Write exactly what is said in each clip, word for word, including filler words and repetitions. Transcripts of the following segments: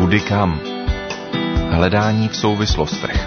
Kudy kam? Hledání v souvislostech.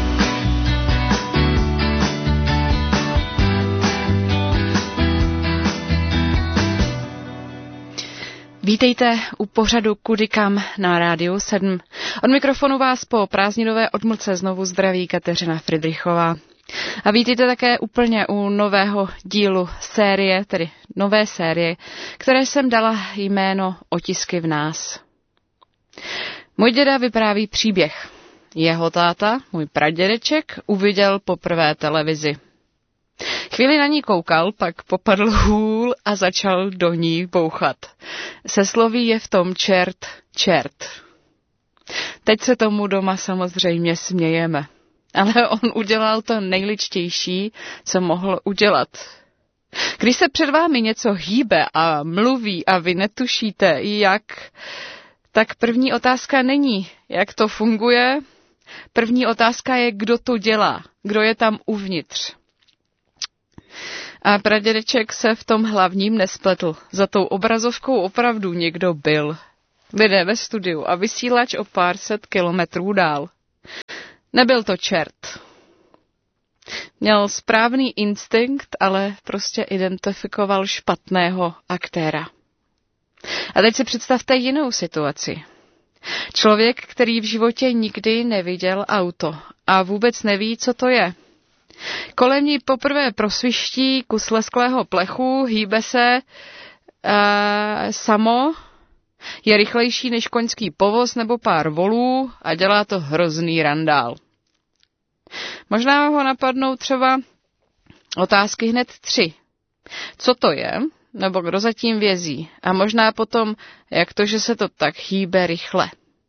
Vítejte u pořadu Kudy kam na Rádiu sedm. Od mikrofonu vás po prázdninové odmlce znovu zdraví Kateřina Fridrichová. A vítejte také úplně u nového dílu série, tedy nové série, které jsem dala jméno Otisky v nás. Můj děda vypráví příběh. Jeho táta, můj pradědeček, uviděl poprvé televizi. Chvíli na ní koukal, pak popadl hůl a začal do ní bouchat. Se sloví je v tom čert, čert. Teď se tomu doma samozřejmě smějeme. Ale on udělal to nejličtější, co mohl udělat. Když se před vámi něco hýbe a mluví a vy netušíte, jak, tak první otázka není, jak to funguje. První otázka je, kdo to dělá, kdo je tam uvnitř. A pradědeček se v tom hlavním nespletl. Za tou obrazovkou opravdu někdo byl. Lidé ve studiu a vysílač o pár set kilometrů dál. Nebyl to čert. Měl správný instinkt, ale prostě identifikoval špatného aktéra. A teď si představte jinou situaci. Člověk, který v životě nikdy neviděl auto a vůbec neví, co to je. Kolem ní poprvé prosviští kus lesklého plechu, hýbe se e, samo, je rychlejší než koňský povoz nebo pár volů a dělá to hrozný randál. Možná ho napadnou třeba otázky hned tři. Co to je? Nebo kdo zatím vězí? A možná potom, jak to, že se to tak hýbe rychle.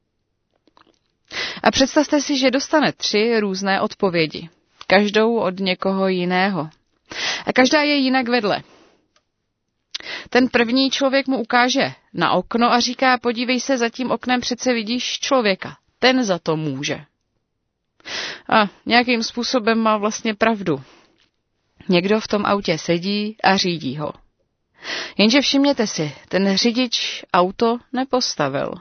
A představte si, že dostane tři různé odpovědi. Každou od někoho jiného. A každá je jinak vedle. Ten první člověk mu ukáže na okno a říká, podívej se, za tím oknem přece vidíš člověka. Ten za to může. A nějakým způsobem má vlastně pravdu. Někdo v tom autě sedí a řídí ho. Jenže všimněte si, ten řidič auto nepostavil.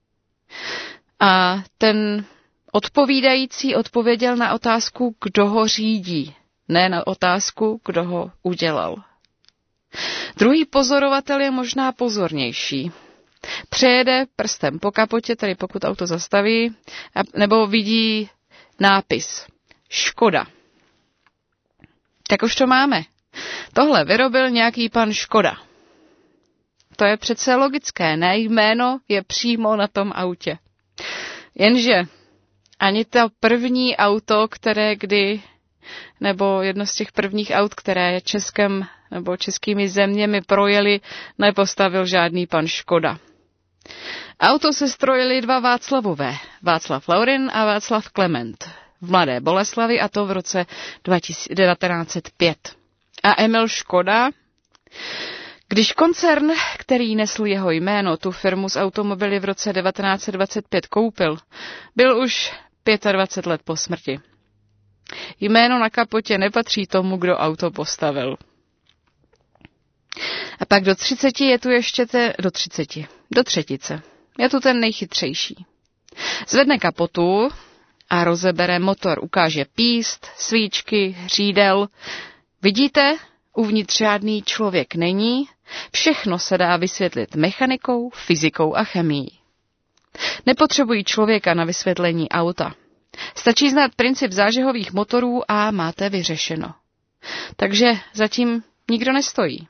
A ten odpovídající odpověděl na otázku, kdo ho řídí, ne na otázku, kdo ho udělal. Druhý pozorovatel je možná pozornější. Přejede prstem po kapotě, tedy pokud auto zastaví, nebo vidí nápis Škoda. Tak už to máme. Tohle vyrobil nějaký pan Škoda. To je přece logické, ne? Jméno je přímo na tom autě. Jenže ani to první auto, které kdy, nebo jedno z těch prvních aut, které Českem nebo českými zeměmi projeli, nepostavil žádný pan Škoda. Auto se strojili dva Václavové, Václav Laurin a Václav Klement, v Mladé Boleslavi, a to v roce devatenáct set pět. A Emil Škoda, když koncern, který nesl jeho jméno, tu firmu s automobily v roce devatenáct set dvacet pět koupil, byl už dvacet pět let po smrti. Jméno na kapotě nepatří tomu, kdo auto postavil. A pak do třiceti je tu ještě te, do třiceti, do třetice. Je tu ten nejchytřejší. Zvedne kapotu a rozebere motor, ukáže píst, svíčky, řídel. Vidíte, uvnitř žádný člověk není, všechno se dá vysvětlit mechanikou, fyzikou a chemií. Nepotřebují člověka na vysvětlení auta. Stačí znát princip zážehových motorů a máte vyřešeno. Takže zatím nikdo nestojí.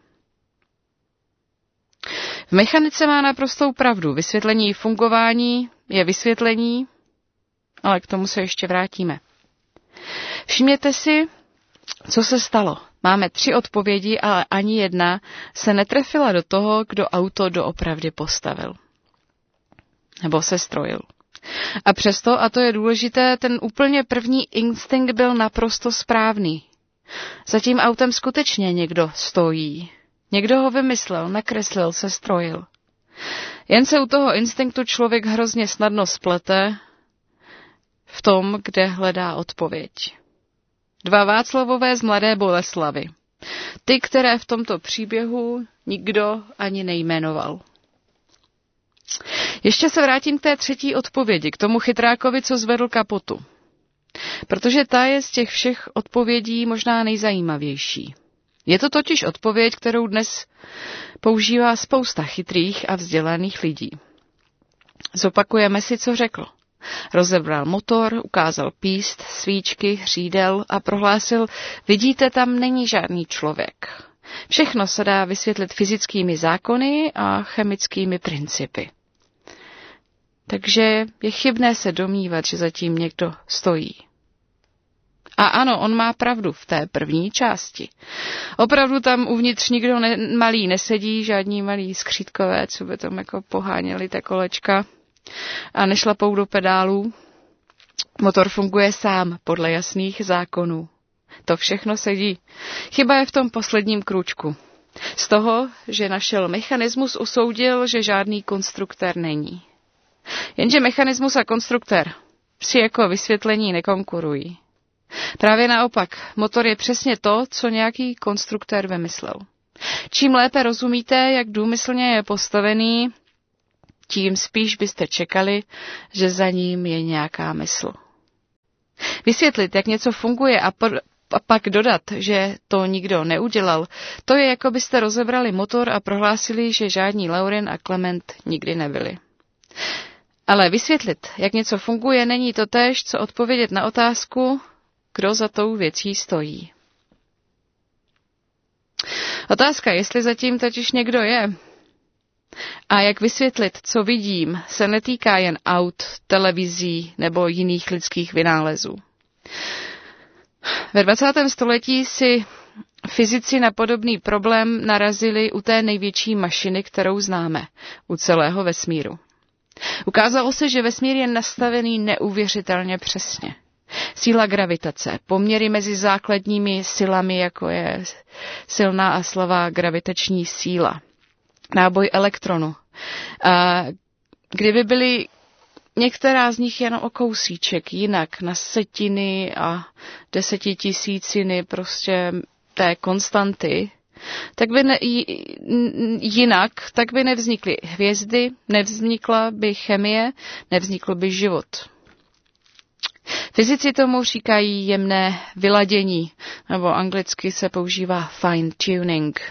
V mechanice má naprostou pravdu. Vysvětlení fungování je vysvětlení, ale k tomu se ještě vrátíme. Všimněte si, co se stalo. Máme tři odpovědi, ale ani jedna se netrefila do toho, kdo auto doopravdy postavil. Nebo se strojil. A přesto, a to je důležité, ten úplně první instinkt byl naprosto správný. Za tím autem skutečně někdo stojí. Někdo ho vymyslel, nakreslil, se strojil. Jen se u toho instinktu člověk hrozně snadno splete v tom, kde hledá odpověď. Dva Václavové z Mladé Boleslavy. Ty, které v tomto příběhu nikdo ani nejmenoval. Ještě se vrátím k té třetí odpovědi, k tomu chytrákovi, co zvedl kapotu. Protože ta je z těch všech odpovědí možná nejzajímavější. Je to totiž odpověď, kterou dnes používá spousta chytrých a vzdělaných lidí. Zopakujeme si, co řekl. Rozebral motor, ukázal píst, svíčky, řídel a prohlásil, vidíte, tam není žádný člověk. Všechno se dá vysvětlit fyzickými zákony a chemickými principy. Takže je chybné se domnívat, že zatím někdo stojí. A ano, on má pravdu v té první části. Opravdu tam uvnitř nikdo ne, malý nesedí, žádní malí skřítkové, co by tam jako poháněli ta kolečka a nešlapou do pedálů. Motor funguje sám podle jasných zákonů. To všechno sedí. Chyba je v tom posledním krůčku. Z toho, že našel mechanismus, usoudil, že žádný konstruktér není. Jenže mechanismus a konstruktér si jako vysvětlení nekonkurují. Právě naopak, motor je přesně to, co nějaký konstruktér vymyslel. Čím lépe rozumíte, jak důmyslně je postavený, tím spíš byste čekali, že za ním je nějaká mysl. Vysvětlit, jak něco funguje a, por- a pak dodat, že to nikdo neudělal, to je, jako byste rozebrali motor a prohlásili, že žádní Lauren a Clement nikdy nebyli. Ale vysvětlit, jak něco funguje, není to též, co odpovědět na otázku, kdo za tou věcí stojí. Otázka, jestli zatím totiž někdo je a jak vysvětlit, co vidím, se netýká jen aut, televizí nebo jiných lidských vynálezů. Ve dvacátém století si fyzici na podobný problém narazili u té největší mašiny, kterou známe, u celého vesmíru. Ukázalo se, že vesmír je nastavený neuvěřitelně přesně. Síla gravitace, poměry mezi základními silami, jako je silná a slabá gravitační síla, náboj elektronu. A kdyby byly některá z nich jen o kousíček jinak, na setiny a desetitisíciny prostě té konstanty, tak by ne, jinak, tak by nevznikly hvězdy, nevznikla by chemie, nevznikl by život. Fyzici tomu říkají jemné vyladění, nebo anglicky se používá fine tuning.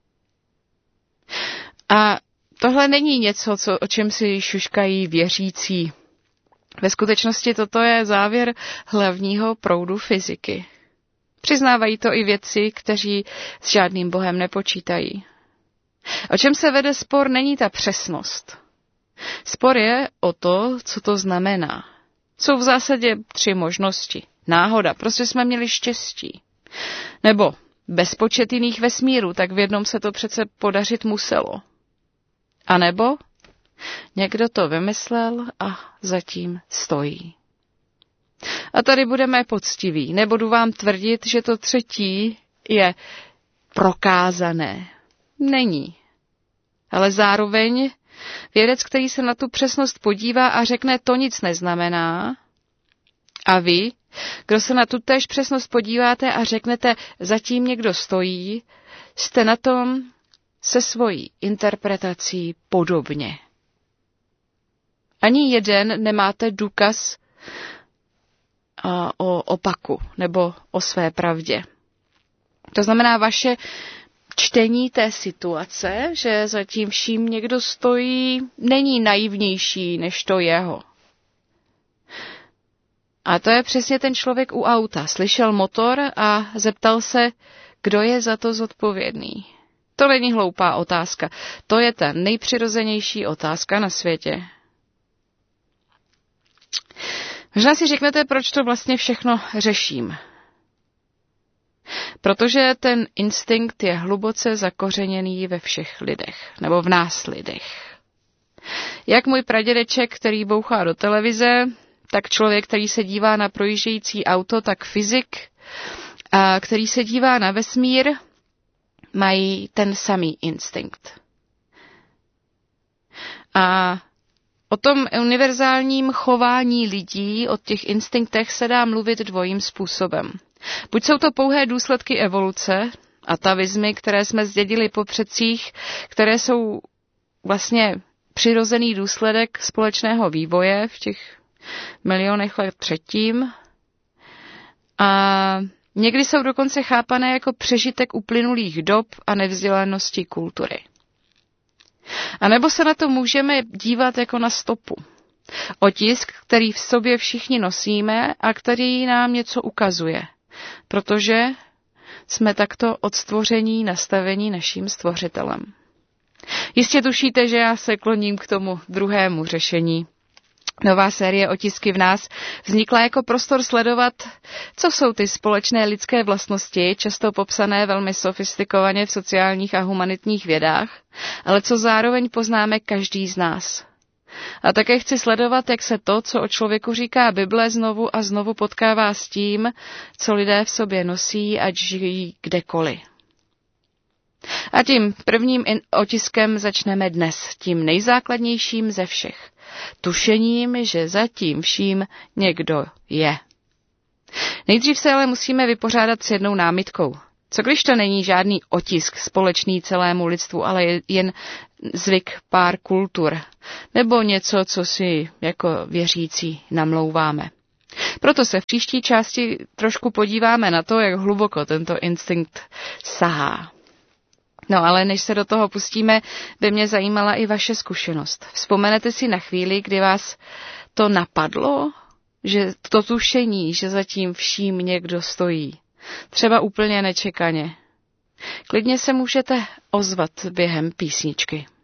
A tohle není něco, co, o čem si šuškají věřící. Ve skutečnosti toto je závěr hlavního proudu fyziky. Přiznávají to i vědci, kteří s žádným bohem nepočítají. O čem se vede spor, není ta přesnost. Spor je o to, co to znamená. Jsou v zásadě tři možnosti. Náhoda, prostě jsme měli štěstí. Nebo bezpočet jiných vesmírů, tak v jednom se to přece podařit muselo. A nebo někdo to vymyslel a zatím stojí. A tady budeme poctiví. Nebudu vám tvrdit, že to třetí je prokázané. Není. Ale zároveň vědec, který se na tu přesnost podívá a řekne, to nic neznamená. A vy, kdo se na tu též přesnost podíváte a řeknete, zatím někdo stojí, jste na tom se svojí interpretací podobně. Ani jeden nemáte důkaz o opaku nebo o své pravdě. To znamená, vaše čtení té situace, že zatím vším někdo stojí, není naivnější než to jeho. A to je přesně ten člověk u auta. Slyšel motor a zeptal se, kdo je za to zodpovědný. To není hloupá otázka. To je ta nejpřirozenější otázka na světě. Možná si řeknete, proč to vlastně všechno řeším. Protože ten instinkt je hluboce zakořeněný ve všech lidech, nebo v nás lidech. Jak můj pradědeček, který bouchá do televize, tak člověk, který se dívá na projíždějící auto, tak fyzik, a který se dívá na vesmír, mají ten samý instinkt. A o tom univerzálním chování lidí, o těch instinktech se dá mluvit dvojím způsobem. Buď jsou to pouhé důsledky evoluce, atavizmy, které jsme zdědili po předcích, které jsou vlastně přirozený důsledek společného vývoje v těch milionech let předtím. A někdy jsou dokonce chápané jako přežitek uplynulých dob a nevzdělanosti kultury. A nebo se na to můžeme dívat jako na stopu. Otisk, který v sobě všichni nosíme a který nám něco ukazuje. Protože jsme takto od stvoření nastavení naším stvořitelem. Jistě tušíte, že já se kloním k tomu druhému řešení. Nová série Otisky v nás vznikla jako prostor sledovat, co jsou ty společné lidské vlastnosti, často popsané velmi sofistikovaně v sociálních a humanitních vědách, ale co zároveň poznáme každý z nás. A také chci sledovat, jak se to, co o člověku říká Bible, znovu a znovu potkává s tím, co lidé v sobě nosí, ať žijí kdekoliv. A tím prvním otiskem začneme dnes, tím nejzákladnějším ze všech. Tušením, že za tím vším někdo je. Nejdřív se ale musíme vypořádat s jednou námitkou. Co když to není žádný otisk společný celému lidstvu, ale jen zvyk pár kultur, nebo něco, co si jako věřící namlouváme. Proto se v příští části trošku podíváme na to, jak hluboko tento instinkt sahá. No ale než se do toho pustíme, by mě zajímala i vaše zkušenost. Vzpomenete si na chvíli, kdy vás to napadlo, že to tušení, že za tím vším někdo stojí. Třeba úplně nečekaně. Klidně se můžete ozvat během písničky.